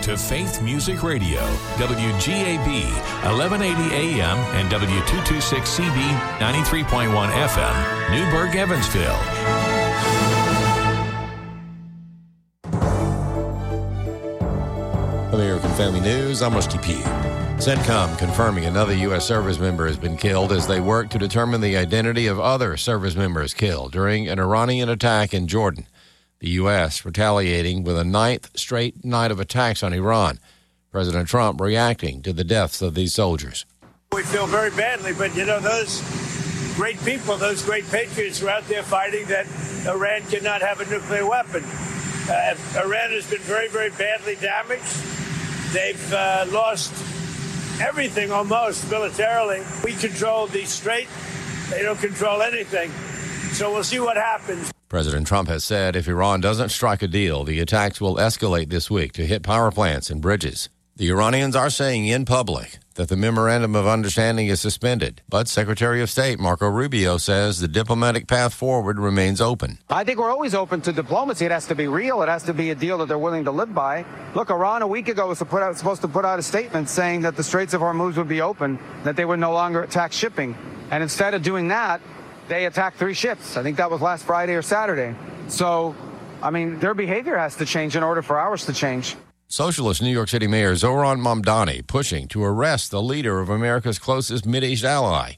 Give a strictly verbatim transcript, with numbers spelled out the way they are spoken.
to Faith Music Radio, W G A B, eleven eighty A M and W two twenty-six C B, ninety-three point one F M, Newburgh, Evansville. American Family News, I'm Rusty Pugh. CENTCOM confirming another U S service member has been killed as they work to determine the identity of other service members killed during an Iranian attack in Jordan. The U S retaliating with a ninth straight night of attacks on Iran. President Trump reacting to the deaths of these soldiers. We feel very badly, but, you know, those great people, those great patriots are out there fighting that Iran cannot have a nuclear weapon. Uh, Iran has been very, very badly damaged. They've uh, lost everything almost militarily. We control the Strait. They don't control anything. So we'll see what happens. President Trump has said if Iran doesn't strike a deal, the attacks will escalate this week to hit power plants and bridges. The Iranians are saying in public that the Memorandum of Understanding is suspended, but Secretary of State Marco Rubio says the diplomatic path forward remains open. I think we're always open to diplomacy. It has to be real. It has to be a deal that they're willing to live by. Look, Iran a week ago was to put out, supposed to put out a statement saying that the Straits of Hormuz would be open, that they would no longer attack shipping. And instead of doing that, they attacked three ships. I think that was last Friday or Saturday. So, I mean, their behavior has to change in order for ours to change. Socialist New York City Mayor Zohran Mamdani pushing to arrest the leader of America's closest Mideast ally.